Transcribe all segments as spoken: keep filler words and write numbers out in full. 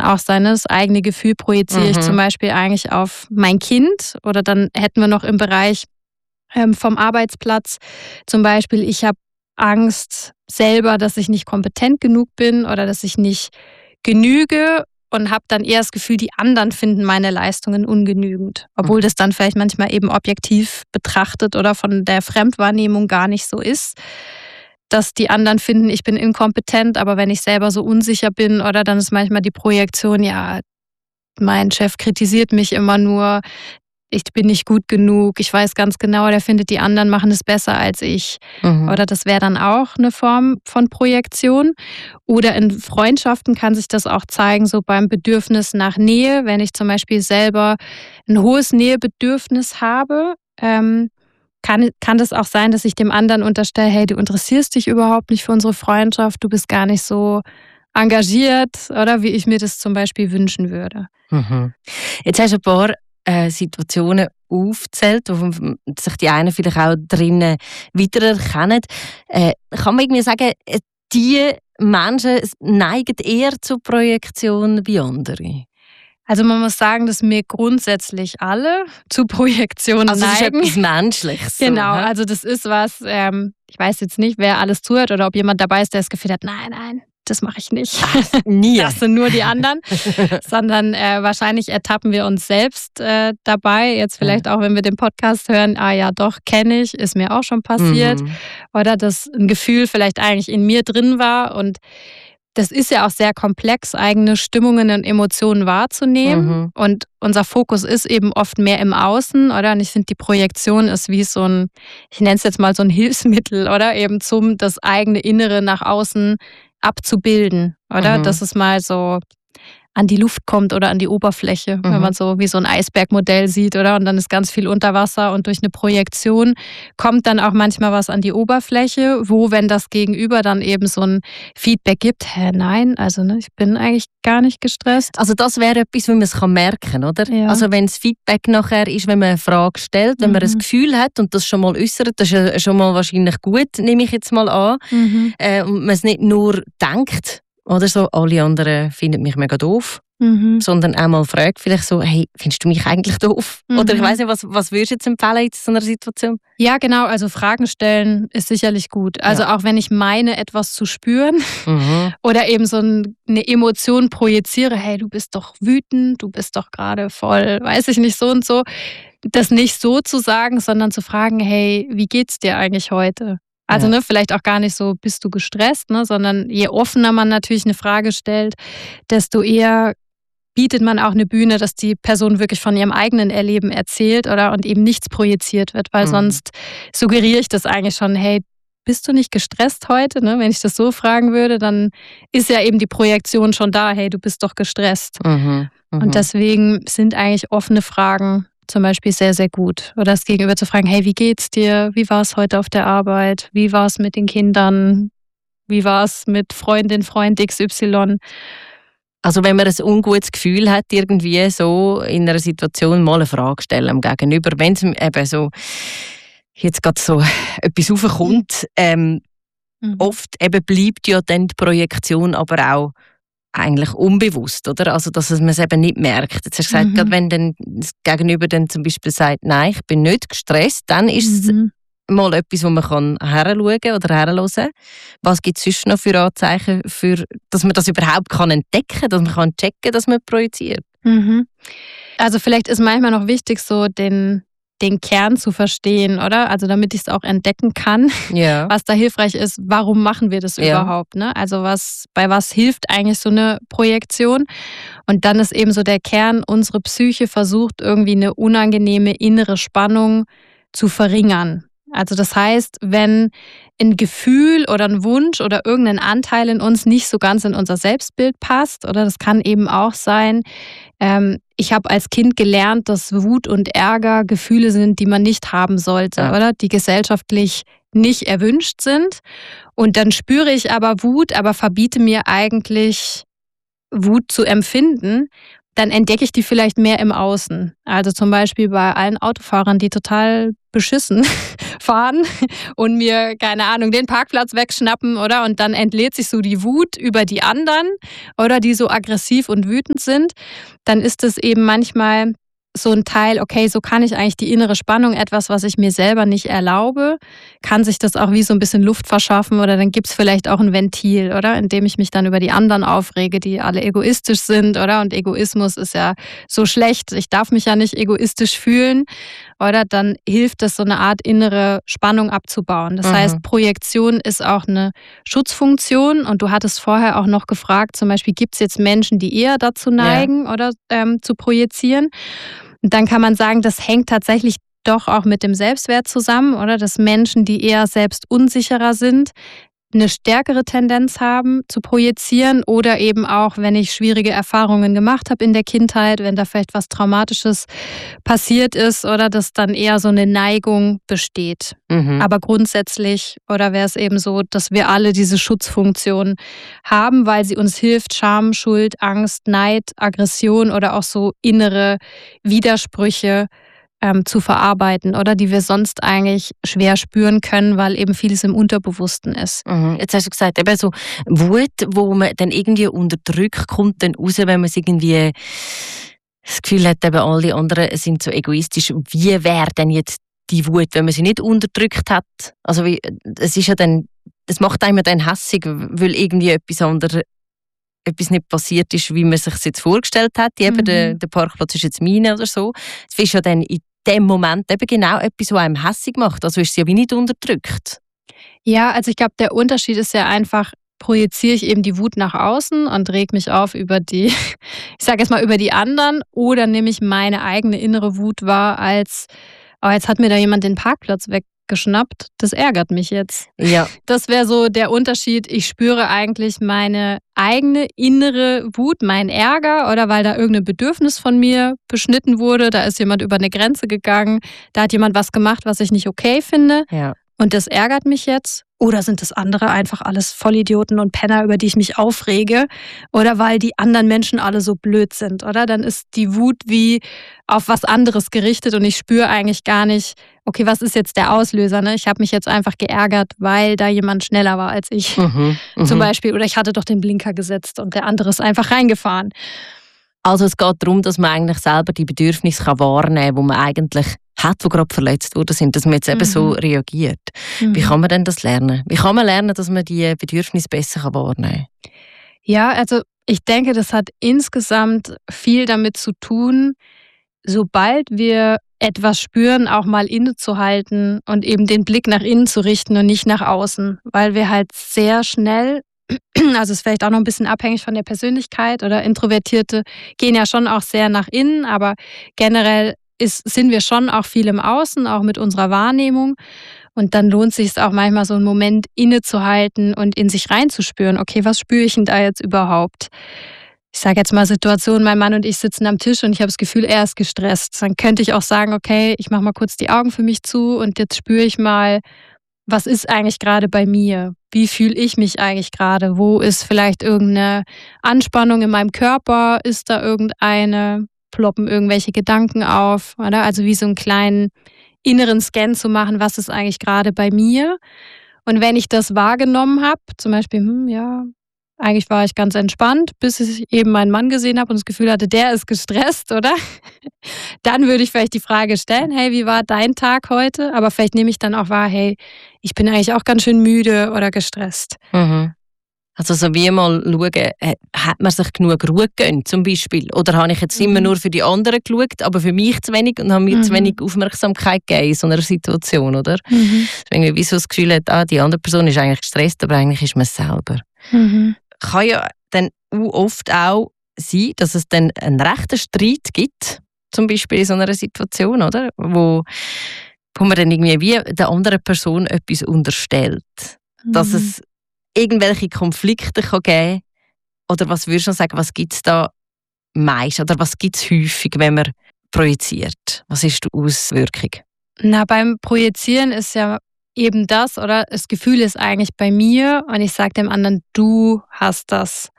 auch sein, ne? Das eigene Gefühl projiziere mhm. ich zum Beispiel eigentlich auf mein Kind. Oder dann hätten wir noch im Bereich ähm, vom Arbeitsplatz zum Beispiel, ich habe Angst selber, dass ich nicht kompetent genug bin oder dass ich nicht genüge und habe dann eher das Gefühl, die anderen finden meine Leistungen ungenügend. Obwohl mhm. das dann vielleicht manchmal eben objektiv betrachtet oder von der Fremdwahrnehmung gar nicht so ist, dass die anderen finden, ich bin inkompetent, aber wenn ich selber so unsicher bin oder dann ist manchmal die Projektion, ja, mein Chef kritisiert mich immer nur, ich bin nicht gut genug, ich weiß ganz genau, der findet, die anderen machen es besser als ich. Mhm. Oder das wäre dann auch eine Form von Projektion. Oder in Freundschaften kann sich das auch zeigen, so beim Bedürfnis nach Nähe, wenn ich zum Beispiel selber ein hohes Nähebedürfnis habe, ähm, kann, kann das auch sein, dass ich dem anderen unterstelle, hey, du interessierst dich überhaupt nicht für unsere Freundschaft, du bist gar nicht so engagiert, oder wie ich mir das zum Beispiel wünschen würde. Mhm. Jetzt hast du ein paar äh, Situationen aufgezählt, wo sich die einen vielleicht auch drinnen wiedererkennen. Äh, kann man irgendwie sagen, die Menschen neigen eher zur Projektion wie andere? Also man muss sagen, dass wir grundsätzlich alle zu Projektionen also neigen. Also das ist etwas Menschliches. Genau, so, also das ist was, ähm, ich weiß jetzt nicht, wer alles zuhört oder ob jemand dabei ist, der das Gefühl hat, nein, nein, das mache ich nicht. Ach, nie. Das sind nur die anderen. Sondern äh, wahrscheinlich ertappen wir uns selbst äh, dabei. Jetzt vielleicht auch, wenn wir den Podcast hören, ah ja, doch, kenne ich, ist mir auch schon passiert. Mhm. Oder dass ein Gefühl vielleicht eigentlich in mir drin war und das ist ja auch sehr komplex, eigene Stimmungen und Emotionen wahrzunehmen. Mhm. Und unser Fokus ist eben oft mehr im Außen, oder? Und ich finde, die Projektion ist wie so ein, ich nenne es jetzt mal so ein Hilfsmittel, oder? Eben zum das eigene Innere nach außen abzubilden, oder? Mhm. Dass es mal so an die Luft kommt oder an die Oberfläche, mhm. wenn man so wie so ein Eisbergmodell sieht, oder? Und dann ist ganz viel unter Wasser und durch eine Projektion kommt dann auch manchmal was an die Oberfläche, wo, wenn das Gegenüber dann eben so ein Feedback gibt, hä, nein, also ne, ich bin eigentlich gar nicht gestresst. Also das wäre etwas, wie man es merken kann, oder? Ja. Also wenn das Feedback nachher ist, wenn man eine Frage stellt, wenn mhm. man ein Gefühl hat und das schon mal äußert, das ist ja schon mal wahrscheinlich gut, nehme ich jetzt mal an, mhm. äh, und man es nicht nur denkt, oder so, alle anderen finden mich mega doof. Mhm. Sondern auch mal fragt, vielleicht so, hey, findest du mich eigentlich doof? Mhm. Oder ich weiss nicht, was, was würdest du jetzt empfehlen in so einer Situation? Ja, genau, also Fragen stellen ist sicherlich gut. Also ja. auch wenn ich meine, etwas zu spüren mhm. oder eben so eine Emotion projiziere, hey, du bist doch wütend, du bist doch gerade voll, weiß ich nicht, so und so. Das nicht so zu sagen, sondern zu fragen, hey, wie geht's dir eigentlich heute? Also ja. ne, vielleicht auch gar nicht so, bist du gestresst, ne, sondern je offener man natürlich eine Frage stellt, desto eher bietet man auch eine Bühne, dass die Person wirklich von ihrem eigenen Erleben erzählt, oder und eben nichts projiziert wird, weil mhm. sonst suggeriere ich das eigentlich schon, hey, bist du nicht gestresst heute? Ne? Wenn ich das so fragen würde, dann ist ja eben die Projektion schon da, hey, du bist doch gestresst. Mhm. Mhm. Und deswegen sind eigentlich offene Fragen zum Beispiel sehr, sehr gut. Oder das Gegenüber zu fragen, hey, wie geht's dir? Wie war es heute auf der Arbeit? Wie war es mit den Kindern? Wie war es mit Freundin, Freund X Y? Also wenn man ein ungutes Gefühl hat, irgendwie so in einer Situation mal eine Frage stellen am Gegenüber, wenn es eben so jetzt gerade so etwas raufkommt, ähm, mhm. oft eben bleibt ja dann die Projektion aber auch eigentlich unbewusst, oder? Also, dass man es eben nicht merkt. Jetzt hast du gesagt, mhm. gerade wenn dann das Gegenüber dann zum Beispiel sagt, nein, ich bin nicht gestresst, dann ist mhm. es mal etwas, wo man kann heranschauen oder heranhören. Was gibt es sonst noch für Anzeichen, für, dass man das überhaupt kann entdecken kann, dass man kann checken, dass man projiziert? Mhm. Also vielleicht ist manchmal noch wichtig, so den den Kern zu verstehen, oder? Also damit ich es auch entdecken kann, ja. was da hilfreich ist, warum machen wir das ja. überhaupt, ne? Also was, bei was hilft eigentlich so eine Projektion? Und dann ist eben so der Kern, unsere Psyche versucht irgendwie eine unangenehme innere Spannung zu verringern. Also das heißt, wenn ein Gefühl oder ein Wunsch oder irgendein Anteil in uns nicht so ganz in unser Selbstbild passt, oder das kann eben auch sein, ähm, ich habe als Kind gelernt, dass Wut und Ärger Gefühle sind, die man nicht haben sollte, ja. oder die gesellschaftlich nicht erwünscht sind. Und dann spüre ich aber Wut, aber verbiete mir eigentlich Wut zu empfinden. dann entdecke ich die vielleicht mehr im Außen. Also zum Beispiel bei allen Autofahrern, die total beschissen fahren und mir, keine Ahnung, den Parkplatz wegschnappen, oder? Und dann entlädt sich so die Wut über die anderen, oder die so aggressiv und wütend sind. Dann ist es eben manchmal so ein Teil, okay, so kann ich eigentlich die innere Spannung, etwas, was ich mir selber nicht erlaube, kann sich das auch wie so ein bisschen Luft verschaffen, oder dann gibt es vielleicht auch ein Ventil, oder? Indem ich mich dann über die anderen aufrege, die alle egoistisch sind, oder? Und Egoismus ist ja so schlecht, ich darf mich ja nicht egoistisch fühlen, oder? Dann hilft das, so eine Art innere Spannung abzubauen. Das mhm. heißt, Projektion ist auch eine Schutzfunktion, und du hattest vorher auch noch gefragt, zum Beispiel, gibt es jetzt Menschen, die eher dazu neigen, ja. oder ähm, zu projizieren? Dann kann man sagen, das hängt tatsächlich doch auch mit dem Selbstwert zusammen, oder? Dass Menschen, die eher selbst unsicherer sind, eine stärkere Tendenz haben zu projizieren, oder eben auch, wenn ich schwierige Erfahrungen gemacht habe in der Kindheit, wenn da vielleicht was Traumatisches passiert ist, oder dass dann eher so eine Neigung besteht. Mhm. Aber grundsätzlich, oder wäre es eben so, dass wir alle diese Schutzfunktion haben, weil sie uns hilft, Scham, Schuld, Angst, Neid, Aggression oder auch so innere Widersprüche Ähm, zu verarbeiten, oder die wir sonst eigentlich schwer spüren können, weil eben vieles im Unterbewussten ist. Mhm. Jetzt hast du gesagt, eben so Wut, wo man dann irgendwie unterdrückt, kommt dann raus, wenn man es irgendwie das Gefühl hat, eben alle anderen sind so egoistisch. Wie wäre denn jetzt die Wut, wenn man sie nicht unterdrückt hat? Also wie, es ist ja dann, das macht einem dann hässig, weil irgendwie etwas anderes etwas nicht passiert ist, wie man sich es jetzt vorgestellt hat. Eben, mhm. der, der Parkplatz ist jetzt meine oder so. Es ist ja dann in dem Moment eben genau etwas, was einem hässig macht. Also ist es ja wie nicht unterdrückt. Ja, also ich glaube, der Unterschied ist ja einfach, projiziere ich eben die Wut nach außen und reg mich auf über die, ich sage jetzt mal über die anderen, oder nehme ich meine eigene innere Wut wahr als, oh, jetzt hat mir da jemand den Parkplatz weggeschnappt, das ärgert mich jetzt. Ja. Das wäre so der Unterschied. Ich spüre eigentlich meine eigene innere Wut, meinen Ärger, oder weil da irgendein Bedürfnis von mir beschnitten wurde, da ist jemand über eine Grenze gegangen, da hat jemand was gemacht, was ich nicht okay finde. Ja. Und das ärgert mich jetzt. Oder sind das andere einfach alles Vollidioten und Penner, über die ich mich aufrege? Oder weil die anderen Menschen alle so blöd sind, oder? Dann ist die Wut wie auf was anderes gerichtet, und ich spüre eigentlich gar nicht, okay, was ist jetzt der Auslöser? Ne? Ich habe mich jetzt einfach geärgert, weil da jemand schneller war als ich. Mhm, zum Beispiel. Oder ich hatte doch den Blinker gesetzt und der andere ist einfach reingefahren. Also es geht darum, dass man eigentlich selber die Bedürfnisse wahrnehmen kann, die man eigentlich hat, die gerade verletzt worden sind, dass man jetzt eben mhm. so reagiert. Mhm. Wie kann man denn das lernen? Wie kann man lernen, dass man die Bedürfnisse besser wahrnehmen kann? Ja, also ich denke, das hat insgesamt viel damit zu tun, sobald wir etwas spüren, auch mal innezuhalten und eben den Blick nach innen zu richten und nicht nach außen, weil wir halt sehr schnell, also es ist vielleicht auch noch ein bisschen abhängig von der Persönlichkeit, oder Introvertierte gehen ja schon auch sehr nach innen, aber generell ist, sind wir schon auch viel im Außen, auch mit unserer Wahrnehmung. Und dann lohnt es sich auch manchmal, so einen Moment innezuhalten und in sich reinzuspüren. Okay, was spüre ich denn da jetzt überhaupt? Ich sage jetzt mal Situation, mein Mann und ich sitzen am Tisch und ich habe das Gefühl, er ist gestresst. Dann könnte ich auch sagen, okay, ich mache mal kurz die Augen für mich zu und jetzt spüre ich mal, was ist eigentlich gerade bei mir? Wie fühle ich mich eigentlich gerade? Wo ist vielleicht irgendeine Anspannung in meinem Körper? Ist da irgendeine? Ploppen irgendwelche Gedanken auf? Oder? Also wie so einen kleinen inneren Scan zu machen, was ist eigentlich gerade bei mir? Und wenn ich das wahrgenommen habe, zum Beispiel, hm, ja, eigentlich war ich ganz entspannt, bis ich eben meinen Mann gesehen habe und das Gefühl hatte, der ist gestresst, oder? Dann würde ich vielleicht die Frage stellen, hey, wie war dein Tag heute? Aber vielleicht nehme ich dann auch wahr, hey, ich bin eigentlich auch ganz schön müde oder gestresst. Mhm. Also so wie mal schauen, hat man sich genug Ruhe gegönnt zum Beispiel? Oder habe ich jetzt mhm. immer nur für die anderen geschaut, aber für mich zu wenig und habe mir mhm. zu wenig Aufmerksamkeit gegeben in so einer Situation, oder? Mhm. Deswegen, wie so das Gefühl hat, ah, die andere Person ist eigentlich gestresst, aber eigentlich ist man es selber. Mhm. Kann ja dann oft auch sein, dass es dann einen rechten Streit gibt, zum Beispiel in so einer Situation, oder? Wo, wo man dann irgendwie wie der anderen Person etwas unterstellt. Mhm. Dass es irgendwelche Konflikte kann geben kann. Oder was würdest du sagen, was gibt es da meist? Oder was gibt es häufig, wenn man projiziert? Was ist die Auswirkung? Na, beim Projizieren ist ja eben das, oder? Das Gefühl ist eigentlich bei mir und ich sage dem anderen, du hast das.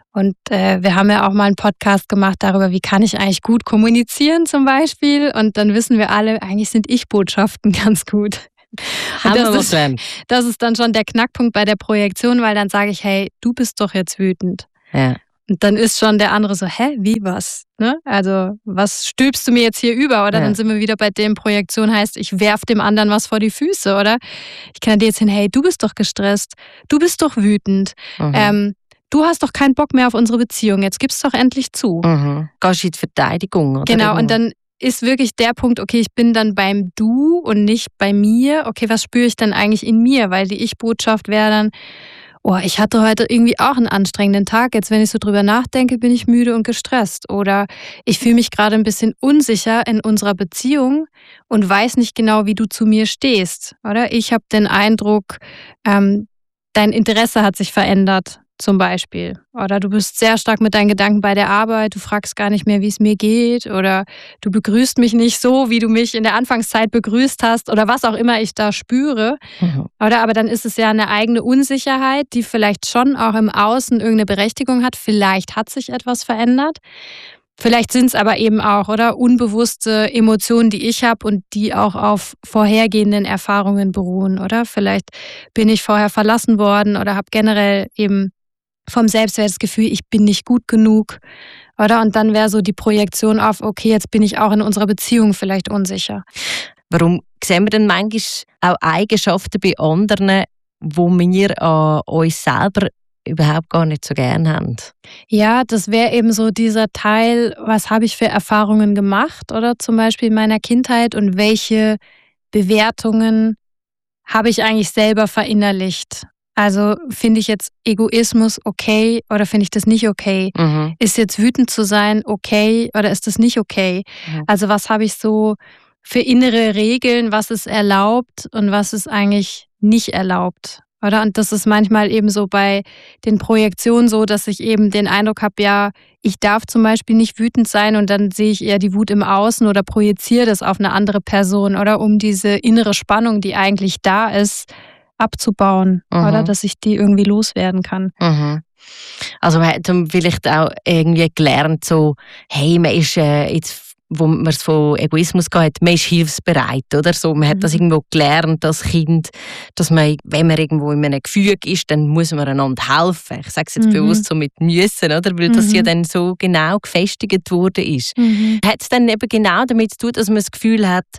Und äh, wir haben ja auch mal einen Podcast gemacht darüber, wie kann ich eigentlich gut kommunizieren zum Beispiel. Und dann wissen wir alle, eigentlich sind Ich-Botschaften ganz gut. Haben wir das, was ist, das ist dann schon der Knackpunkt bei der Projektion, weil dann sage ich, hey, du bist doch jetzt wütend. Ja. Und dann ist schon der andere so, hä, wie, was? Ne? Also, was stülpst du mir jetzt hier über? Oder ja. Dann sind wir wieder bei dem, Projektion heißt, ich werf dem anderen was vor die Füße, oder? Ich kann dir jetzt hin, hey, du bist doch gestresst, du bist doch wütend, mhm. ähm, du hast doch keinen Bock mehr auf unsere Beziehung, jetzt gib's doch endlich zu. Mhm. Gehst du in die Verteidigung, oder? Genau, und dann ist wirklich der Punkt, okay, ich bin dann beim Du und nicht bei mir. Okay, was spüre ich dann eigentlich in mir? Weil die Ich-Botschaft wäre dann, oh, ich hatte heute irgendwie auch einen anstrengenden Tag. Jetzt, wenn ich so drüber nachdenke, bin ich müde und gestresst. Oder ich fühle mich gerade ein bisschen unsicher in unserer Beziehung und weiß nicht genau, wie du zu mir stehst. Oder ich habe den Eindruck, ähm, dein Interesse hat sich verändert, zum Beispiel. Oder du bist sehr stark mit deinen Gedanken bei der Arbeit, du fragst gar nicht mehr, wie es mir geht. Oder du begrüßt mich nicht so, wie du mich in der Anfangszeit begrüßt hast. Oder was auch immer ich da spüre. Mhm. Oder aber dann ist es ja eine eigene Unsicherheit, die vielleicht schon auch im Außen irgendeine Berechtigung hat. Vielleicht hat sich etwas verändert. Vielleicht sind es aber eben auch, oder, unbewusste Emotionen, die ich habe und die auch auf vorhergehenden Erfahrungen beruhen, oder? Vielleicht bin ich vorher verlassen worden oder habe generell eben vom Selbstwertgefühl, ich bin nicht gut genug, oder? Und dann wäre so die Projektion auf, okay, jetzt bin ich auch in unserer Beziehung vielleicht unsicher. Warum sehen wir denn manchmal auch Eigenschaften bei anderen, wo wir an uns selber überhaupt gar nicht so gern haben? Ja, das wäre eben so dieser Teil, was habe ich für Erfahrungen gemacht, oder zum Beispiel in meiner Kindheit und welche Bewertungen habe ich eigentlich selber verinnerlicht? Also finde ich jetzt Egoismus okay oder finde ich das nicht okay? Mhm. Ist jetzt wütend zu sein okay oder ist das nicht okay? Mhm. Also was habe ich so für innere Regeln, was ist erlaubt und was ist eigentlich nicht erlaubt? Oder? Und das ist manchmal eben so bei den Projektionen so, dass ich eben den Eindruck habe, ja, ich darf zum Beispiel nicht wütend sein und dann sehe ich eher die Wut im Außen oder projiziere das auf eine andere Person, oder um diese innere Spannung, die eigentlich da ist, abzubauen, mhm. oder dass ich die irgendwie loswerden kann. Mhm. Also man hat vielleicht auch irgendwie gelernt, so, hey, man ist äh, jetzt, wo man es von Egoismus gehabt, man ist hilfsbereit, oder so. Man hat mhm. das irgendwo gelernt als Kind, dass man, wenn man irgendwo in einem Gefüge ist, dann muss man einander helfen. Ich sage es jetzt mhm. bewusst so mit müssen, oder? Weil mhm. das ja dann so genau gefestigt worden ist. Mhm. Hat es dann eben genau damit zu tun, dass man das Gefühl hat,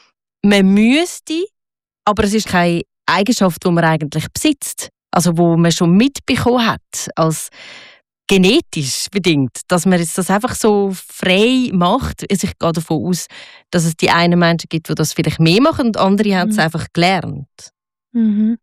man müsste, aber es ist keine Eigenschaft, die man eigentlich besitzt, also wo man schon mitbekommen hat, als genetisch bedingt, dass man jetzt das einfach so frei macht. Also ich gehe davon aus, dass es die einen Menschen gibt, die das vielleicht mehr machen und andere mhm. haben es einfach gelernt. Mhm.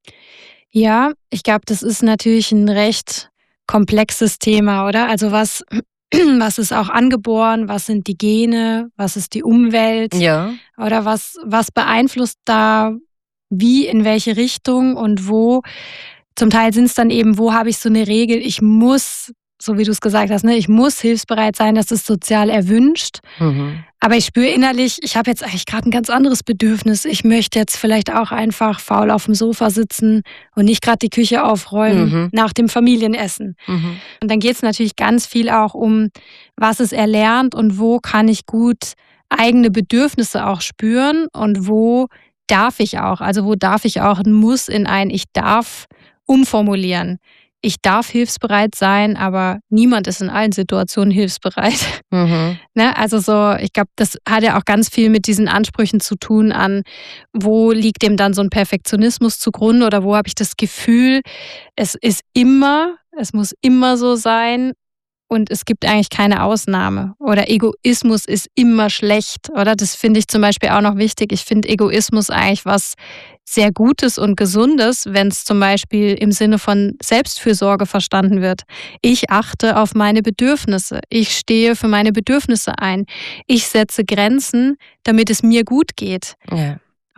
Ja, ich glaube, das ist natürlich ein recht komplexes Thema, oder? Also was, was ist auch angeboren, was sind die Gene, was ist die Umwelt, ja. oder was, was beeinflusst da wie, in welche Richtung und wo. Zum Teil sind es dann eben, wo habe ich so eine Regel, ich muss, so wie du es gesagt hast, ne, ich muss hilfsbereit sein, das ist sozial erwünscht. Mhm. Aber ich spüre innerlich, ich habe jetzt eigentlich gerade ein ganz anderes Bedürfnis. Ich möchte jetzt vielleicht auch einfach faul auf dem Sofa sitzen und nicht gerade die Küche aufräumen mhm. nach dem Familienessen. Mhm. Und dann geht es natürlich ganz viel auch um, was ist erlernt und wo kann ich gut eigene Bedürfnisse auch spüren und wo darf ich auch, also wo darf ich auch ein Muss in ein Ich darf umformulieren. Ich darf hilfsbereit sein, aber niemand ist in allen Situationen hilfsbereit. Mhm. Ne? Also so, ich glaube, das hat ja auch ganz viel mit diesen Ansprüchen zu tun an, wo liegt dem dann so ein Perfektionismus zugrunde oder wo habe ich das Gefühl, es ist immer, es muss immer so sein. Und es gibt eigentlich keine Ausnahme. Oder Egoismus ist immer schlecht. Oder das finde ich zum Beispiel auch noch wichtig. Ich finde Egoismus eigentlich was sehr Gutes und Gesundes, wenn es zum Beispiel im Sinne von Selbstfürsorge verstanden wird. Ich achte auf meine Bedürfnisse. Ich stehe für meine Bedürfnisse ein. Ich setze Grenzen, damit es mir gut geht. Ja.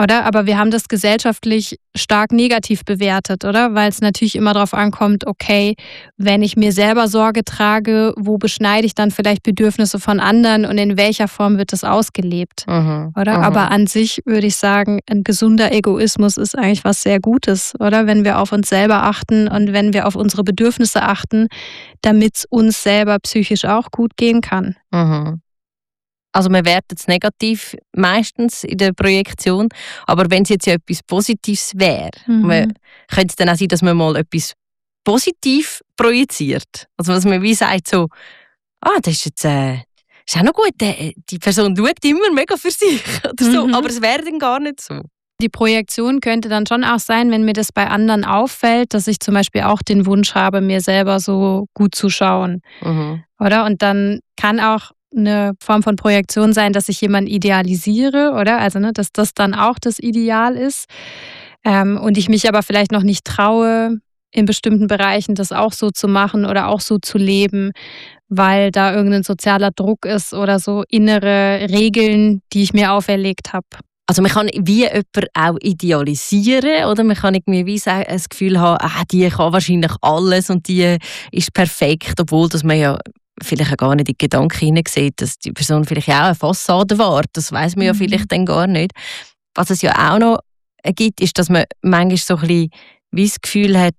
Oder? Aber wir haben das gesellschaftlich stark negativ bewertet, oder? Weil es natürlich immer darauf ankommt, okay, wenn ich mir selber Sorge trage, wo beschneide ich dann vielleicht Bedürfnisse von anderen und in welcher Form wird das ausgelebt, Mhm. oder? Mhm. Aber an sich würde ich sagen, ein gesunder Egoismus ist eigentlich was sehr Gutes, oder? Wenn wir auf uns selber achten und wenn wir auf unsere Bedürfnisse achten, damit es uns selber psychisch auch gut gehen kann. Mhm. Also man wertet es negativ meistens in der Projektion, aber wenn es jetzt ja etwas Positives wäre, Mhm. könnte es dann auch sein, dass man mal etwas positiv projiziert. Also was man wie sagt so, ah, das ist jetzt äh, ist auch noch gut, die, die Person schaut immer mega für sich oder so, Mhm. aber es wäre dann gar nicht so. Die Projektion könnte dann schon auch sein, wenn mir das bei anderen auffällt, dass ich zum Beispiel auch den Wunsch habe, mir selber so gut zu schauen, Mhm. oder? Und dann kann auch eine Form von Projektion sein, dass ich jemanden idealisiere, oder? Also, ne, dass das dann auch das Ideal ist. Ähm, und ich mich aber vielleicht noch nicht traue, in bestimmten Bereichen das auch so zu machen oder auch so zu leben, weil da irgendein sozialer Druck ist oder so innere Regeln, die ich mir auferlegt habe. Also man kann wie jemanden auch idealisieren, oder? Man kann irgendwie wie sagen, das Gefühl haben, ah, die kann wahrscheinlich alles und die ist perfekt, obwohl dass man ja vielleicht auch gar nicht in die Gedanken hineinsieht, dass die Person vielleicht auch eine Fassade war. Das weiß man ja Mhm. vielleicht dann gar nicht. Was es ja auch noch gibt, ist, dass man manchmal so ein bisschen wie das Gefühl hat,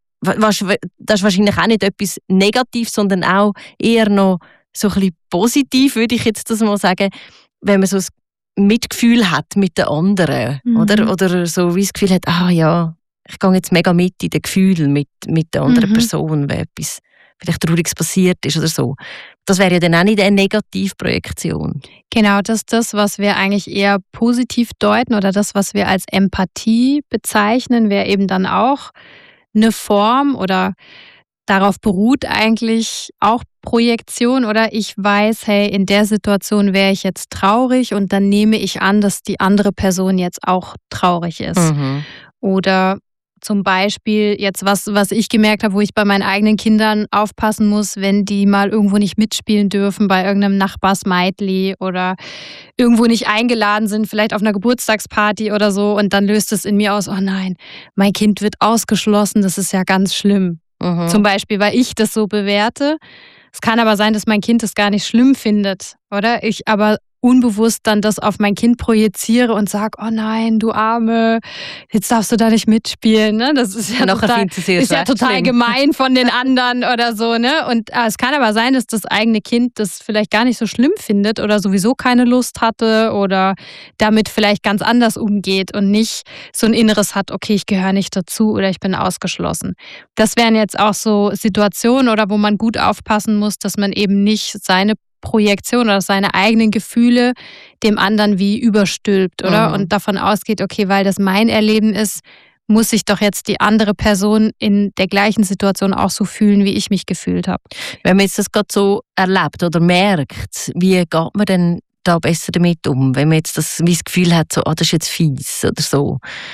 das ist wahrscheinlich auch nicht etwas Negatives, sondern auch eher noch so ein bisschen positiv, würde ich jetzt das mal sagen, wenn man so ein Mitgefühl hat mit den anderen. Mhm. Oder, oder so wie das Gefühl hat, ah ja, ich gehe jetzt mega mit in den Gefühlen mit, mit der anderen Mhm. Person, wenn etwas vielleicht Trauriges passiert ist oder so. Das wäre ja dann auch nicht eine Negativprojektion. Genau, das ist das, was wir eigentlich eher positiv deuten oder das, was wir als Empathie bezeichnen, wäre eben dann auch eine Form oder darauf beruht eigentlich auch Projektion, oder ich weiß, hey, in der Situation wäre ich jetzt traurig und dann nehme ich an, dass die andere Person jetzt auch traurig ist. Mhm. Oder zum Beispiel jetzt was, was ich gemerkt habe, wo ich bei meinen eigenen Kindern aufpassen muss, wenn die mal irgendwo nicht mitspielen dürfen bei irgendeinem Nachbarsmeitli oder irgendwo nicht eingeladen sind, vielleicht auf einer Geburtstagsparty oder so, und dann löst es in mir aus, oh nein, mein Kind wird ausgeschlossen, das ist ja ganz schlimm. Mhm. Zum Beispiel, weil ich das so bewerte. Es kann aber sein, dass mein Kind das gar nicht schlimm findet, oder? Ich aber unbewusst dann das auf mein Kind projiziere und sage, oh nein, du Arme, jetzt darfst du da nicht mitspielen. Ne? Das ist ja Nachher total, findet sie es ist ja recht total schlimm. gemein von den anderen oder so. Ne? Und äh, es kann aber sein, dass das eigene Kind das vielleicht gar nicht so schlimm findet oder sowieso keine Lust hatte oder damit vielleicht ganz anders umgeht und nicht so ein Inneres hat, okay, ich gehöre nicht dazu oder ich bin ausgeschlossen. Das wären jetzt auch so Situationen, oder wo man gut aufpassen muss, dass man eben nicht seine Projektion oder seine eigenen Gefühle dem anderen wie überstülpt, oder? Mhm. Und davon ausgeht, okay, weil das mein Erleben ist, muss sich doch jetzt die andere Person in der gleichen Situation auch so fühlen, wie ich mich gefühlt habe. Wenn man jetzt das gerade so erlebt oder merkt, wie geht man denn da besser damit um? Wenn man jetzt das, wie das Gefühl hat, so, ah, das ist jetzt fies oder so.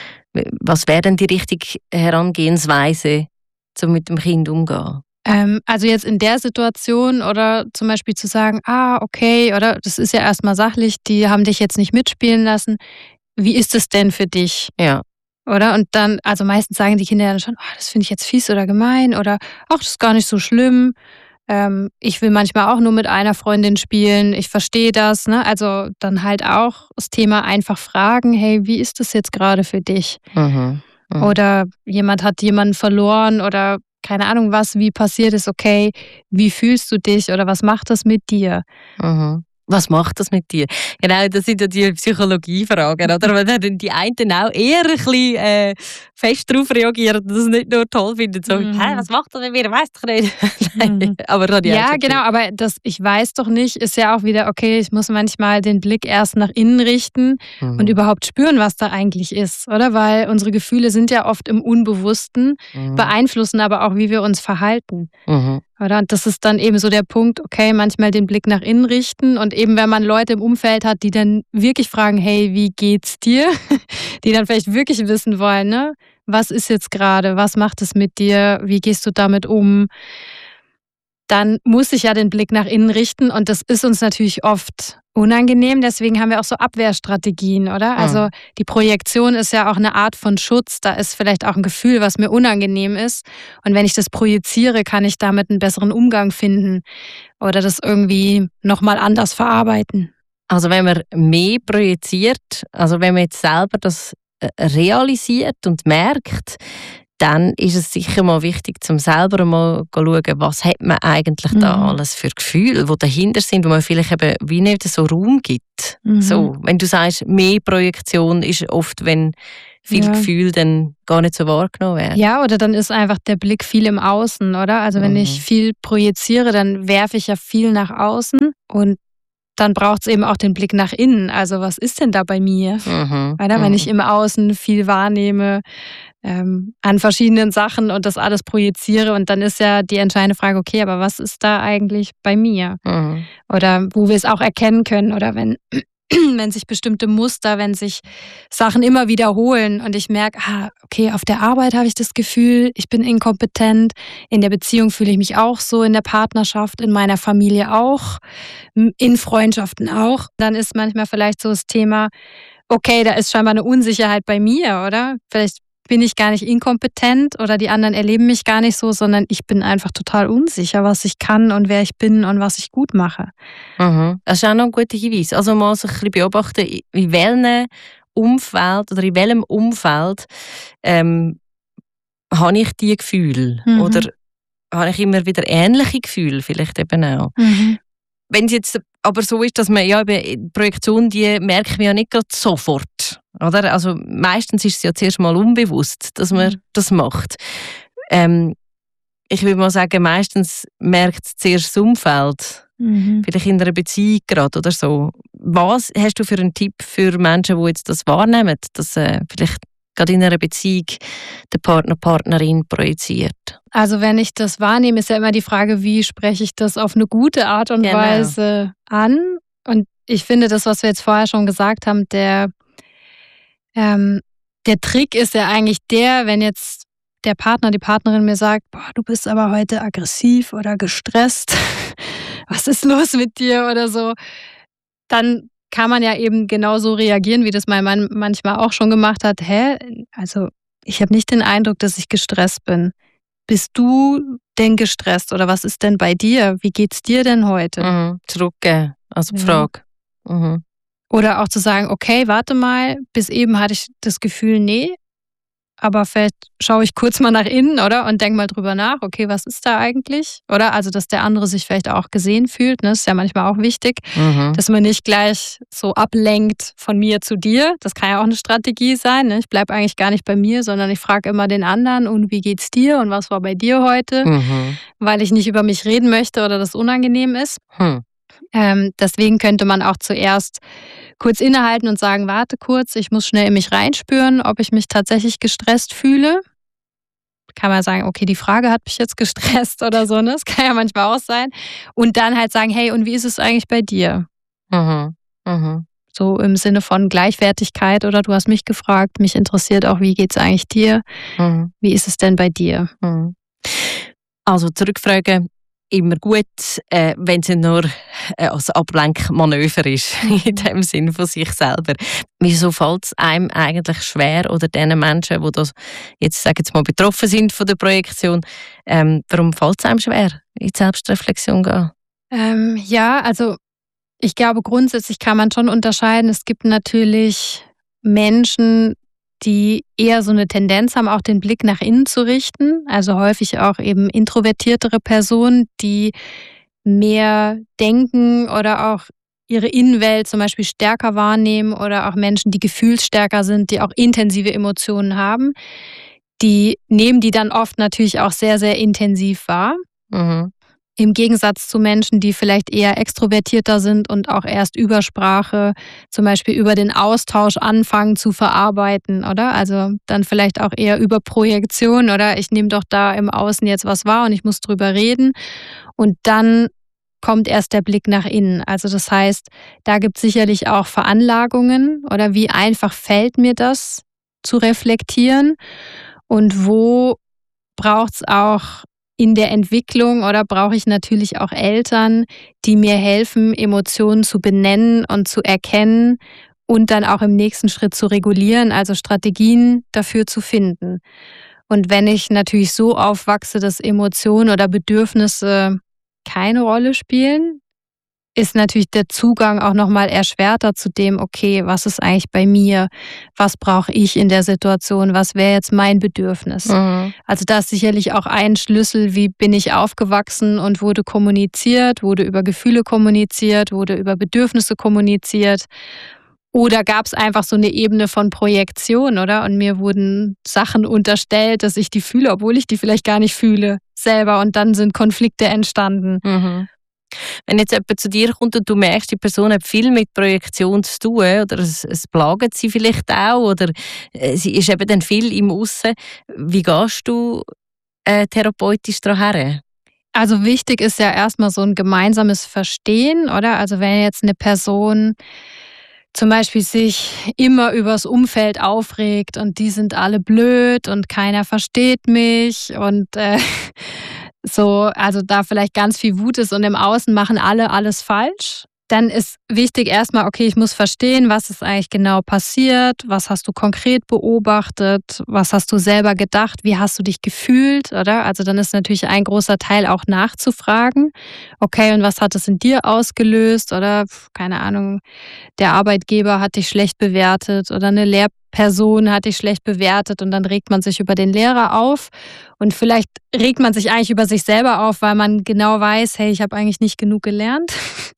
Was wäre denn die richtige Herangehensweise, um mit dem Kind umzugehen? Ähm, also jetzt in der Situation, oder zum Beispiel zu sagen, ah, okay, oder das ist ja erstmal sachlich, die haben dich jetzt nicht mitspielen lassen. Wie ist es denn für dich? Ja. Oder? Und dann, also meistens sagen die Kinder dann schon, oh, das finde ich jetzt fies oder gemein oder ach, das ist gar nicht so schlimm. Ähm, ich will manchmal auch nur mit einer Freundin spielen, ich verstehe das. Ne? Also dann halt auch das Thema einfach fragen, hey, wie ist das jetzt gerade für dich? Mhm. Mhm. Oder jemand hat jemanden verloren oder keine Ahnung was, wie passiert ist, okay, wie fühlst du dich oder was macht das mit dir? Mhm. Was macht das mit dir? Genau, das sind ja die Psychologiefragen, oder? Wenn dann die einen auch eher ein bisschen äh, fest darauf reagieren und das nicht nur toll finden, so, Mhm. hä, was macht das mit mir? Weiss doch nicht. Mhm. Aber das habe ich auch Ja, schon genau, aber das ich weiß doch nicht, ist ja auch wieder, okay, ich muss manchmal den Blick erst nach innen richten Mhm. und überhaupt spüren, was da eigentlich ist, oder? Weil unsere Gefühle sind ja oft im Unbewussten, Mhm. beeinflussen aber auch, wie wir uns verhalten. Mhm. Oder? Und das ist dann eben so der Punkt, okay, manchmal den Blick nach innen richten und eben, wenn man Leute im Umfeld hat, die dann wirklich fragen, hey, wie geht's dir? Die dann vielleicht wirklich wissen wollen, ne? Was ist jetzt gerade? Was macht es mit dir? Wie gehst du damit um? dann muss ich ja den Blick nach innen richten und das ist uns natürlich oft unangenehm. Deswegen haben wir auch so Abwehrstrategien, oder? Also Mhm. die Projektion ist ja auch eine Art von Schutz. Da ist vielleicht auch ein Gefühl, was mir unangenehm ist. Und wenn ich das projiziere, kann ich damit einen besseren Umgang finden oder das irgendwie nochmal anders verarbeiten. Also wenn man mehr projiziert, also wenn man jetzt selber das äh, realisiert und merkt, dann ist es sicher mal wichtig, zum selber mal zu schauen, was hat man eigentlich Mhm. da alles für Gefühle, die dahinter sind, wo man vielleicht eben wie nicht so Raum gibt. Mhm. So, wenn du sagst, mehr Projektion ist oft, wenn viel Ja. Gefühl dann gar nicht so wahrgenommen werden. Ja, oder dann ist einfach der Blick viel im Außen, oder? Also wenn Mhm. ich viel projiziere, dann werfe ich ja viel nach außen und dann braucht es eben auch den Blick nach innen. Also was ist denn da bei mir? Mhm. Oder? Wenn Mhm. ich im Außen viel wahrnehme ähm, an verschiedenen Sachen und das alles projiziere und dann ist ja die entscheidende Frage, okay, aber was ist da eigentlich bei mir? Mhm. Oder wo wir es auch erkennen können oder wenn, wenn sich bestimmte Muster, wenn sich Sachen immer wiederholen und ich merke, ah, okay, auf der Arbeit habe ich das Gefühl, ich bin inkompetent, in der Beziehung fühle ich mich auch so, in der Partnerschaft, in meiner Familie auch, in Freundschaften auch. Dann ist manchmal vielleicht so das Thema, okay, da ist scheinbar eine Unsicherheit bei mir, oder? Vielleicht bin ich gar nicht inkompetent oder die anderen erleben mich gar nicht so, sondern ich bin einfach total unsicher, was ich kann und wer ich bin und was ich gut mache. Mhm. Das ist auch noch ein guter Hinweis. Also mal sich ein bisschen beobachten, in welchem Umfeld oder in welchem Umfeld ähm, habe ich diese Gefühle? Mhm. Oder habe ich immer wieder ähnliche Gefühle vielleicht eben auch? Mhm. Wenn es jetzt aber so ist, dass man ja eben die Projektion, die merkt man ja nicht gerade sofort. Oder? Also meistens ist es ja zuerst mal unbewusst, dass man Mhm. das macht. Ähm, ich würde mal sagen, meistens merkt es zuerst das Umfeld. Mhm. Vielleicht in einer Beziehung gerade oder so. Was hast du für einen Tipp für Menschen, die jetzt das wahrnehmen, dass äh, vielleicht gerade in einer Beziehung der Partner, Partnerin projiziert? Also wenn ich das wahrnehme, ist ja immer die Frage, wie spreche ich das auf eine gute Art und Genau. Weise an? Und ich finde, das, was wir jetzt vorher schon gesagt haben, der, ähm, der Trick ist ja eigentlich der, wenn jetzt der Partner, die Partnerin mir sagt, boah, du bist aber heute aggressiv oder gestresst, was ist los mit dir oder so, dann kann man ja eben genauso reagieren, wie das mein Mann manchmal auch schon gemacht hat. Hä? Also ich habe nicht den Eindruck, dass ich gestresst bin. Bist du denn gestresst oder was ist denn bei dir? Wie geht's dir denn heute? Mhm. Zurückgeben, also die Ja. Frage. Mhm. Oder auch zu sagen, okay, warte mal, bis eben hatte ich das Gefühl, nee, aber vielleicht schaue ich kurz mal nach innen, oder? Und denke mal drüber nach, okay, was ist da eigentlich? Oder? Also, dass der andere sich vielleicht auch gesehen fühlt, ne? Ist ja manchmal auch wichtig, Mhm. dass man nicht gleich so ablenkt von mir zu dir. Das kann ja auch eine Strategie sein. Ne? Ich bleibe eigentlich gar nicht bei mir, sondern ich frage immer den anderen, und wie geht's dir und was war bei dir heute? Mhm. Weil ich nicht über mich reden möchte oder das unangenehm ist. Hm. Ähm, deswegen könnte man auch zuerst kurz innehalten und sagen, warte kurz, ich muss schnell in mich reinspüren, ob ich mich tatsächlich gestresst fühle. Kann man sagen, okay, die Frage hat mich jetzt gestresst oder so, ne? Das kann ja manchmal auch sein. Und dann halt sagen, hey, und wie ist es eigentlich bei dir? Mhm. Mhm. So im Sinne von Gleichwertigkeit, oder du hast mich gefragt, mich interessiert auch, wie geht es eigentlich dir? Mhm. Wie ist es denn bei dir? Mhm. Also zurückfragen, immer gut, äh, wenn es nicht nur äh, als Ablenkmanöver ist, in dem Sinn von sich selber. Wieso fällt es einem eigentlich schwer, oder den Menschen, die das jetzt, sagen jetzt mal, betroffen sind von der Projektion, ähm, warum fällt es einem schwer, in die Selbstreflexion zu gehen? Ähm, ja, also ich glaube, grundsätzlich kann man schon unterscheiden. Es gibt natürlich Menschen, die eher so eine Tendenz haben, auch den Blick nach innen zu richten. Also häufig auch eben introvertiertere Personen, die mehr denken oder auch ihre Innenwelt zum Beispiel stärker wahrnehmen, oder auch Menschen, die gefühlsstärker sind, die auch intensive Emotionen haben. Die nehmen die dann oft natürlich auch sehr, sehr intensiv wahr. Mhm. Im Gegensatz zu Menschen, die vielleicht eher extrovertierter sind und auch erst über Sprache, zum Beispiel über den Austausch anfangen zu verarbeiten, oder? Also dann vielleicht auch eher über Projektion, oder? Ich nehme doch da im Außen jetzt was wahr und ich muss drüber reden. Und dann kommt erst der Blick nach innen. Also das heißt, da gibt es sicherlich auch Veranlagungen, oder wie einfach fällt mir das zu reflektieren und wo braucht es auch in der Entwicklung oder brauche ich natürlich auch Eltern, die mir helfen, Emotionen zu benennen und zu erkennen und dann auch im nächsten Schritt zu regulieren, also Strategien dafür zu finden. Und wenn ich natürlich so aufwachse, dass Emotionen oder Bedürfnisse keine Rolle spielen, ist natürlich der Zugang auch nochmal erschwerter zu dem, okay, was ist eigentlich bei mir? Was brauche ich in der Situation? Was wäre jetzt mein Bedürfnis? Mhm. Also da ist sicherlich auch ein Schlüssel, wie bin ich aufgewachsen und wurde kommuniziert, wurde über Gefühle kommuniziert, wurde über Bedürfnisse kommuniziert. Oder gab es einfach so eine Ebene von Projektion, oder? Und mir wurden Sachen unterstellt, dass ich die fühle, obwohl ich die vielleicht gar nicht fühle selber. Und dann sind Konflikte entstanden. Mhm. Wenn jetzt jemand zu dir kommt und du merkst, die Person hat viel mit Projektion zu tun, oder es, es plagt sie vielleicht auch, oder sie ist eben dann viel im Aussen, wie gehst du äh, therapeutisch daran? Also wichtig ist ja erstmal so ein gemeinsames Verstehen, oder? Also wenn jetzt eine Person zum Beispiel sich immer übers Umfeld aufregt und die sind alle blöd und keiner versteht mich und äh, so, also da vielleicht ganz viel Wut ist und im Außen machen alle alles falsch, dann ist wichtig erstmal, okay, ich muss verstehen, was ist eigentlich genau passiert, was hast du konkret beobachtet, was hast du selber gedacht, wie hast du dich gefühlt, oder? Also dann ist natürlich ein großer Teil auch nachzufragen, okay, und was hat es in dir ausgelöst, oder keine Ahnung, der Arbeitgeber hat dich schlecht bewertet oder eine Lehrperson hat dich schlecht bewertet und dann regt man sich über den Lehrer auf und vielleicht regt man sich eigentlich über sich selber auf, weil man genau weiß, hey, ich habe eigentlich nicht genug gelernt.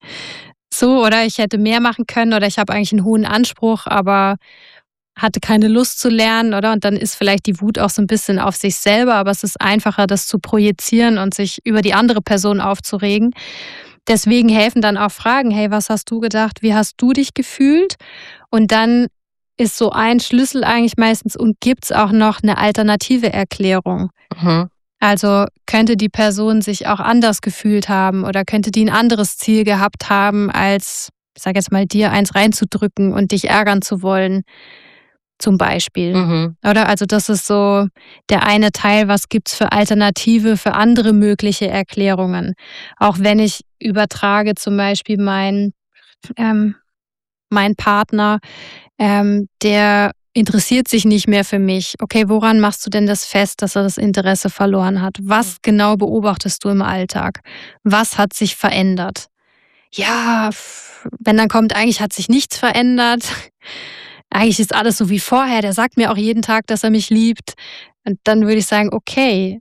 So, oder ich hätte mehr machen können oder ich habe eigentlich einen hohen Anspruch, aber hatte keine Lust zu lernen, oder? Und dann ist vielleicht die Wut auch so ein bisschen auf sich selber, aber es ist einfacher, das zu projizieren und sich über die andere Person aufzuregen. Deswegen helfen dann auch Fragen, hey, was hast du gedacht, wie hast du dich gefühlt? Und dann ist so ein Schlüssel eigentlich meistens, und gibt es auch noch eine alternative Erklärung? Mhm. Also könnte die Person sich auch anders gefühlt haben oder könnte die ein anderes Ziel gehabt haben, als, ich sage jetzt mal, dir eins reinzudrücken und dich ärgern zu wollen, zum Beispiel. Mhm. Oder? Also das ist so der eine Teil, was gibt es für Alternative, für andere mögliche Erklärungen. Auch wenn ich übertrage zum Beispiel mein, ähm, mein Partner, ähm, der interessiert sich nicht mehr für mich. Okay, woran machst du denn das fest, dass er das Interesse verloren hat? Was genau beobachtest du im Alltag? Was hat sich verändert? Ja, wenn dann kommt, eigentlich hat sich nichts verändert. Eigentlich ist alles so wie vorher. Der sagt mir auch jeden Tag, dass er mich liebt. Und dann würde ich sagen, okay,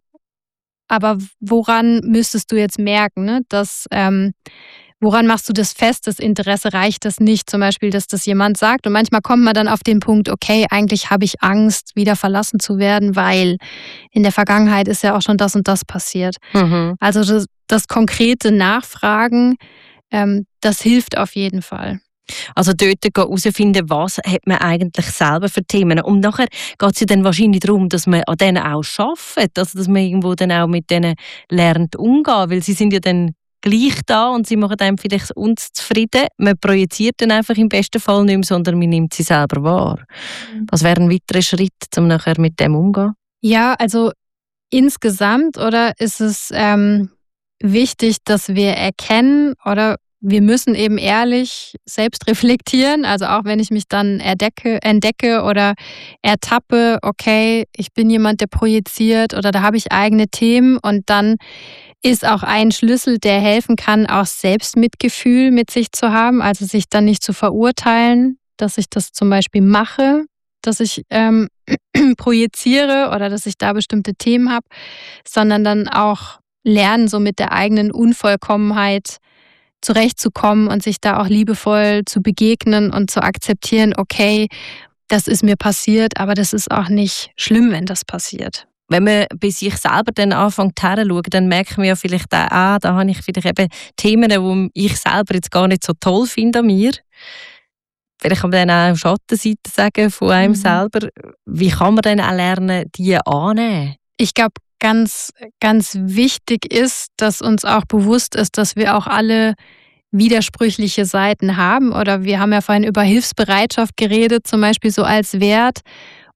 aber woran müsstest du jetzt merken, ne? dass ähm, Woran machst du das fest, das Interesse? Reicht das nicht, zum Beispiel, dass das jemand sagt? Und manchmal kommt man dann auf den Punkt, okay, eigentlich habe ich Angst, wieder verlassen zu werden, weil in der Vergangenheit ist ja auch schon das und das passiert. Mhm. Also das, das konkrete Nachfragen, ähm, das hilft auf jeden Fall. Also dort herausfinden, was hat man eigentlich selber für Themen. Und nachher geht es ja dann wahrscheinlich darum, dass man an denen auch arbeitet, also dass man irgendwo dann auch mit denen lernt umgehen, weil sie sind ja dann gleich da und sie machen einem vielleicht uns zufrieden. Man projiziert dann einfach im besten Fall nicht mehr, sondern man nimmt sie selber wahr. Was wäre ein weiterer Schritt, um nachher mit dem umzugehen? Ja, also insgesamt, oder ist es ähm, wichtig, dass wir erkennen, oder wir müssen eben ehrlich selbst reflektieren. Also auch wenn ich mich dann erdecke, entdecke oder ertappe, okay, ich bin jemand, der projiziert oder da habe ich eigene Themen, und dann ist auch ein Schlüssel, der helfen kann, auch Selbstmitgefühl mit sich zu haben, also sich dann nicht zu verurteilen, dass ich das zum Beispiel mache, dass ich ähm, projiziere oder dass ich da bestimmte Themen habe, sondern dann auch lernen, so mit der eigenen Unvollkommenheit zurechtzukommen und sich da auch liebevoll zu begegnen und zu akzeptieren, okay, das ist mir passiert, aber das ist auch nicht schlimm, wenn das passiert. Wenn man bei sich selber dann anfängt herzuschauen, dann merkt man ja vielleicht auch, ah, da habe ich vielleicht eben Themen, die ich selber jetzt gar nicht so toll finde an mir. Vielleicht kann man dann auch Schattenseiten sagen von einem mhm. selber. Wie kann man dann auch lernen, die annehmen? Ich glaube, ganz, ganz wichtig ist, dass uns auch bewusst ist, dass wir auch alle widersprüchliche Seiten haben. Oder wir haben ja vorhin über Hilfsbereitschaft geredet, zum Beispiel so als Wert.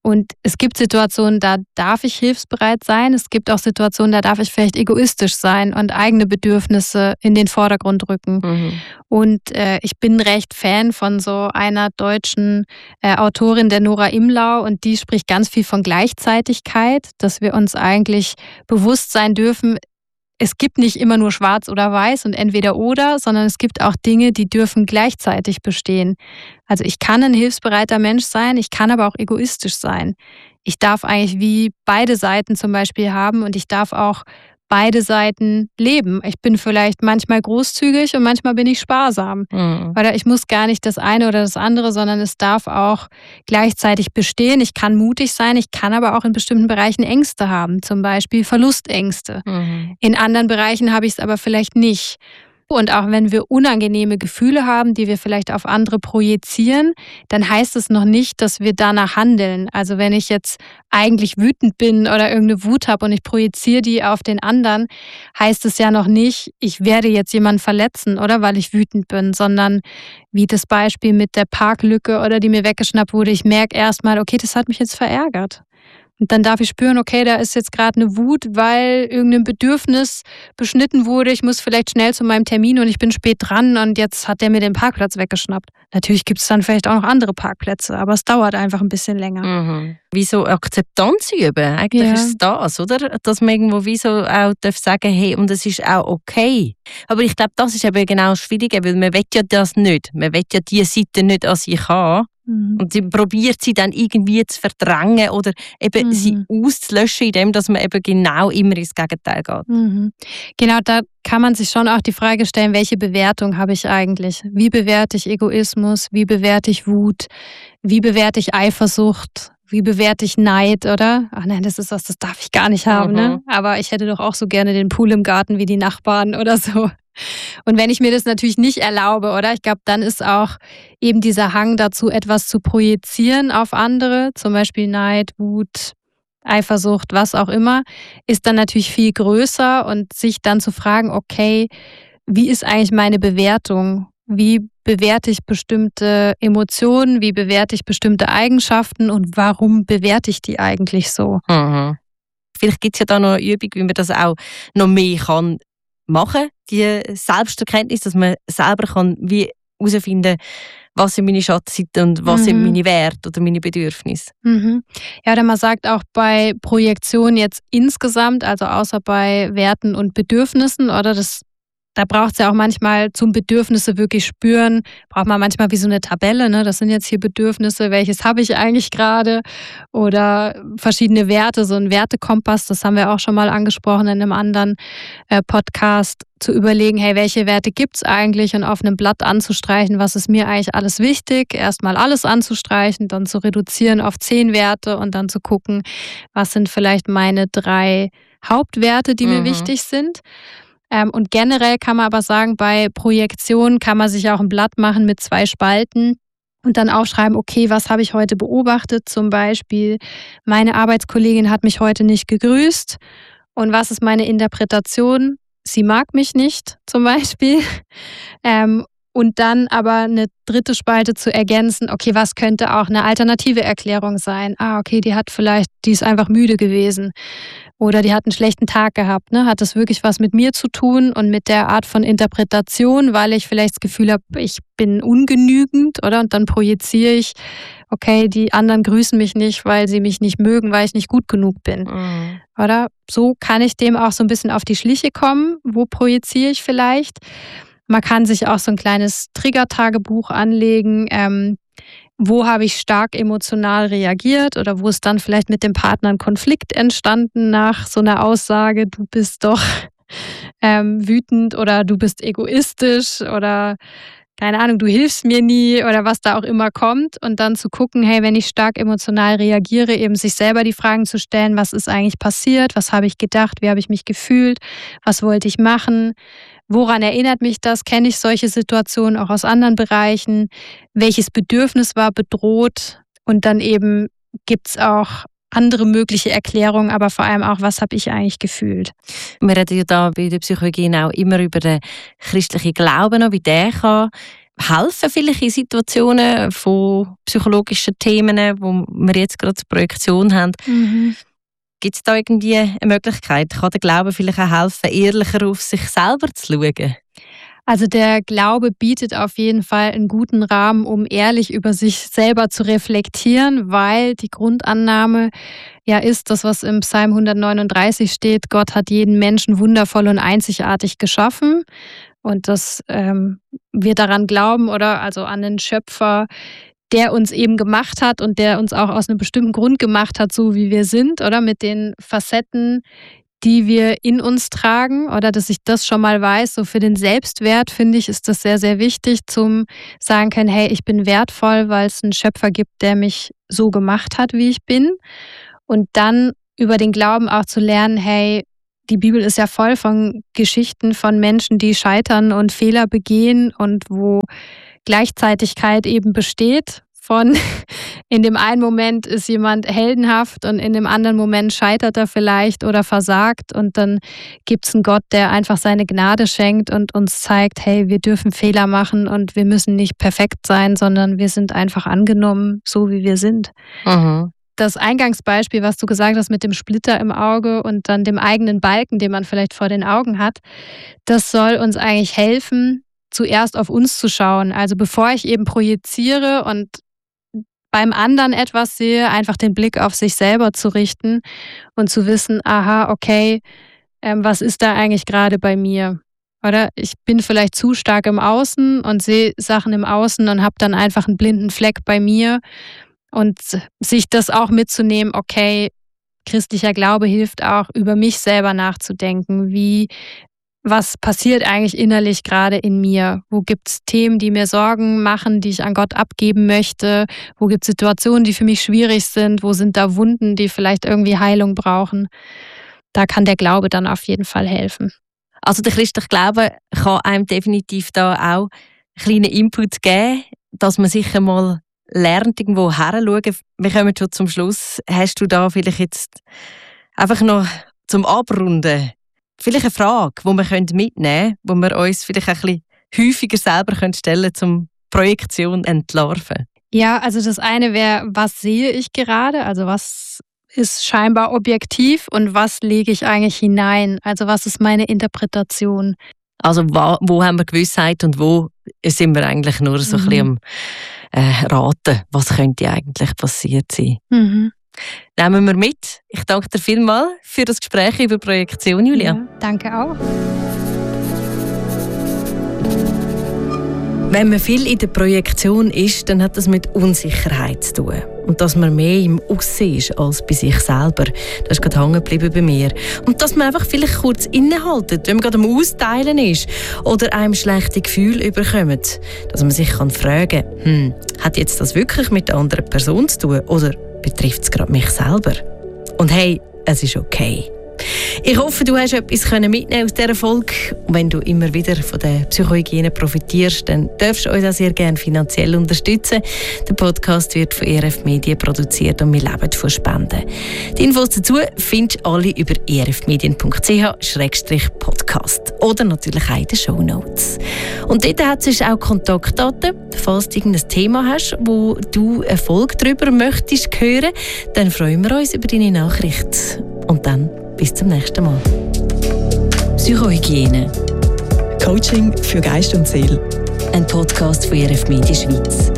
Und es gibt Situationen, da darf ich hilfsbereit sein. Es gibt auch Situationen, da darf ich vielleicht egoistisch sein und eigene Bedürfnisse in den Vordergrund rücken. Mhm. Und äh, ich bin recht Fan von so einer deutschen äh, Autorin, der Nora Imlau, und die spricht ganz viel von Gleichzeitigkeit, dass wir uns eigentlich bewusst sein dürfen, es gibt nicht immer nur schwarz oder weiß und entweder oder, sondern es gibt auch Dinge, die dürfen gleichzeitig bestehen. Also ich kann ein hilfsbereiter Mensch sein, ich kann aber auch egoistisch sein. Ich darf eigentlich wie beide Seiten zum Beispiel haben und ich darf auch beide Seiten leben. Ich bin vielleicht manchmal großzügig und manchmal bin ich sparsam. Mhm. Weil ich muss gar nicht das eine oder das andere, sondern es darf auch gleichzeitig bestehen. Ich kann mutig sein, ich kann aber auch in bestimmten Bereichen Ängste haben, zum Beispiel Verlustängste. Mhm. In anderen Bereichen habe ich es aber vielleicht nicht. Und auch wenn wir unangenehme Gefühle haben, die wir vielleicht auf andere projizieren, dann heißt es noch nicht, dass wir danach handeln. Also wenn ich jetzt eigentlich wütend bin oder irgendeine Wut habe und ich projiziere die auf den anderen, heißt es ja noch nicht, ich werde jetzt jemanden verletzen, oder weil ich wütend bin, sondern wie das Beispiel mit der Parklücke oder die mir weggeschnappt wurde, ich merke erstmal, okay, das hat mich jetzt verärgert. Und dann darf ich spüren, okay, da ist jetzt gerade eine Wut, weil irgendein Bedürfnis beschnitten wurde. Ich muss vielleicht schnell zu meinem Termin und ich bin spät dran und jetzt hat der mir den Parkplatz weggeschnappt. Natürlich gibt es dann vielleicht auch noch andere Parkplätze, aber es dauert einfach ein bisschen länger. Mhm. Wie so Akzeptanz üben, eigentlich ja. Ist es das, oder? Dass man irgendwo wie so auch darf sagen, hey, und es ist auch okay. Aber ich glaube, das ist eben genau schwierig, weil man will ja das nicht. Man will ja diese Seite nicht an sich haben. Mhm. Und sie probiert sie dann irgendwie zu verdrängen oder eben mhm. sie auszulöschen, indem dass man eben genau immer ins Gegenteil geht. Mhm. Genau, da kann man sich schon auch die Frage stellen, welche Bewertung habe ich eigentlich? Wie bewerte ich Egoismus? Wie bewerte ich Wut? Wie bewerte ich Eifersucht? Wie bewerte ich Neid, oder? Ach nein, das ist was, das darf ich gar nicht haben, mhm. ne? Aber ich hätte doch auch so gerne den Pool im Garten wie die Nachbarn oder so. Und wenn ich mir das natürlich nicht erlaube, oder? Ich glaube, dann ist auch eben dieser Hang dazu, etwas zu projizieren auf andere, zum Beispiel Neid, Wut, Eifersucht, was auch immer, ist dann natürlich viel größer und sich dann zu fragen, okay, wie ist eigentlich meine Bewertung? Wie bewerte ich bestimmte Emotionen? Wie bewerte ich bestimmte Eigenschaften? Und warum bewerte ich die eigentlich so? Mhm. Vielleicht gibt es ja da noch eine Übung, wie man das auch noch mehr kann machen, die Selbsterkenntnis, dass man selber kann wie herausfinden kann, was sind meine Schattenseiten und was mhm. sind meine Werte oder meine Bedürfnisse. Mhm. Ja, denn man sagt auch bei Projektion jetzt insgesamt, also außer bei Werten und Bedürfnissen, oder das Da braucht es ja auch manchmal zum Bedürfnisse wirklich spüren, braucht man manchmal wie so eine Tabelle, ne? Das sind jetzt hier Bedürfnisse, welches habe ich eigentlich gerade? Oder verschiedene Werte, so ein Wertekompass, das haben wir auch schon mal angesprochen in einem anderen äh, Podcast, zu überlegen, hey, welche Werte gibt es eigentlich und auf einem Blatt anzustreichen, was ist mir eigentlich alles wichtig? Erstmal alles anzustreichen, dann zu reduzieren auf zehn Werte und dann zu gucken, was sind vielleicht meine drei Hauptwerte, die mhm. mir wichtig sind. Und generell kann man aber sagen, bei Projektionen kann man sich auch ein Blatt machen mit zwei Spalten und dann aufschreiben, okay, was habe ich heute beobachtet? Zum Beispiel, meine Arbeitskollegin hat mich heute nicht gegrüßt. Und was ist meine Interpretation? Sie mag mich nicht, zum Beispiel. Ähm, und dann aber eine dritte Spalte zu ergänzen, okay, was könnte auch eine alternative Erklärung sein? Ah, okay, die hat vielleicht, die ist einfach müde gewesen. Oder die hat einen schlechten Tag gehabt. Ne? Hat das wirklich was mit mir zu tun und mit der Art von Interpretation, weil ich vielleicht das Gefühl habe, ich bin ungenügend, oder? Und dann projiziere ich, okay, die anderen grüßen mich nicht, weil sie mich nicht mögen, weil ich nicht gut genug bin. Mhm. Oder? So kann ich dem auch so ein bisschen auf die Schliche kommen. Wo projiziere ich vielleicht? Man kann sich auch so ein kleines Trigger-Tagebuch anlegen. Ähm, Wo habe ich stark emotional reagiert oder wo ist dann vielleicht mit dem Partner ein Konflikt entstanden nach so einer Aussage, du bist doch ähm, wütend oder du bist egoistisch oder keine Ahnung, du hilfst mir nie oder was da auch immer kommt und dann zu gucken, hey, wenn ich stark emotional reagiere, eben sich selber die Fragen zu stellen, was ist eigentlich passiert, was habe ich gedacht, wie habe ich mich gefühlt, was wollte ich machen, woran erinnert mich das, kenne ich solche Situationen auch aus anderen Bereichen, welches Bedürfnis war bedroht und dann eben gibt es auch andere mögliche Erklärungen, aber vor allem auch, was habe ich eigentlich gefühlt. Wir reden ja da bei der Psychologie auch immer über den christlichen Glauben, wie der kann helfen vielleicht in Situationen von psychologischen Themen, wo wir jetzt gerade die Projektion haben. Mhm. Gibt es da irgendwie eine Möglichkeit? Kann der Glaube vielleicht auch helfen, ehrlicher auf sich selber zu schauen? Also der Glaube bietet auf jeden Fall einen guten Rahmen, um ehrlich über sich selber zu reflektieren, weil die Grundannahme ja ist, das, was im Psalm hundertneununddreißig steht: Gott hat jeden Menschen wundervoll und einzigartig geschaffen. Und dass ähm, wir daran glauben, oder also an den Schöpfer, der uns eben gemacht hat und der uns auch aus einem bestimmten Grund gemacht hat, so wie wir sind, oder mit den Facetten, die wir in uns tragen, oder dass ich das schon mal weiß. So für den Selbstwert, finde ich, ist das sehr, sehr wichtig, zum sagen können, hey, ich bin wertvoll, weil es einen Schöpfer gibt, der mich so gemacht hat, wie ich bin. Und dann über den Glauben auch zu lernen, hey, die Bibel ist ja voll von Geschichten von Menschen, die scheitern und Fehler begehen und wo Gleichzeitigkeit eben besteht. Von in dem einen Moment ist jemand heldenhaft und in dem anderen Moment scheitert er vielleicht oder versagt, und dann gibt es einen Gott, der einfach seine Gnade schenkt und uns zeigt, hey, wir dürfen Fehler machen und wir müssen nicht perfekt sein, sondern wir sind einfach angenommen, so wie wir sind. Mhm. Das Eingangsbeispiel, was du gesagt hast mit dem Splitter im Auge und dann dem eigenen Balken, den man vielleicht vor den Augen hat, das soll uns eigentlich helfen, zuerst auf uns zu schauen. Also bevor ich eben projiziere und beim anderen etwas sehe, einfach den Blick auf sich selber zu richten und zu wissen, aha, okay, ähm, was ist da eigentlich gerade bei mir? Oder ich bin vielleicht zu stark im Außen und sehe Sachen im Außen und habe dann einfach einen blinden Fleck bei mir. Und sich das auch mitzunehmen, okay, christlicher Glaube hilft auch, über mich selber nachzudenken. Wie, was passiert eigentlich innerlich gerade in mir? Wo gibt es Themen, die mir Sorgen machen, die ich an Gott abgeben möchte? Wo gibt es Situationen, die für mich schwierig sind? Wo sind da Wunden, die vielleicht irgendwie Heilung brauchen? Da kann der Glaube dann auf jeden Fall helfen. Also der christliche Glaube kann einem definitiv da auch einen kleinen Input geben, dass man sich einmal lernt, irgendwo herzuschauen. Wir kommen schon zum Schluss. Hast du da vielleicht jetzt einfach noch zum Abrunden vielleicht eine Frage, die wir mitnehmen können, die wir uns vielleicht ein bisschen häufiger selber stellen können, um Projektion entlarven? Ja, also das eine wäre, was sehe ich gerade? Also was ist scheinbar objektiv und was lege ich eigentlich hinein? Also was ist meine Interpretation? Also wo, wo haben wir Gewissheit und wo sind wir eigentlich nur so mhm. ein bisschen am äh, raten, was könnte eigentlich passiert sein? Mhm. Nehmen wir mit. Ich danke dir vielmals für das Gespräch über Projektion, Julia. Ja, danke auch. Wenn man viel in der Projektion ist, dann hat das mit Unsicherheit zu tun. Und dass man mehr im Aussen ist als bei sich selber. Das ist gerade hängen geblieben bei mir. Und dass man einfach vielleicht kurz innehaltet, wenn man gerade am Austeilen ist oder einem schlechte Gefühle überkommt. Dass man sich kann fragen kann, hm, hat jetzt das wirklich mit der anderen Person zu tun oder betrifft es gerade mich selber? Und hey, es ist okay. Ich hoffe, du hast etwas mitnehmen aus dieser Folge. Und wenn du immer wieder von der Psychohygiene profitierst, dann darfst du uns auch sehr gerne finanziell unterstützen. Der Podcast wird von E R F Medien produziert und wir leben von Spenden. Die Infos dazu findest du alle über e r f medien punkt c h slash podcast oder natürlich auch in den Shownotes. Und dort hat es auch Kontaktdaten. Falls du irgendein Thema hast, wo du eine Folge darüber möchtest hören, dann freuen wir uns über deine Nachricht. Und dann bis zum nächsten Mal. Psychohygiene. Coaching für Geist und Seele. Ein Podcast von E R F Medien Schweiz.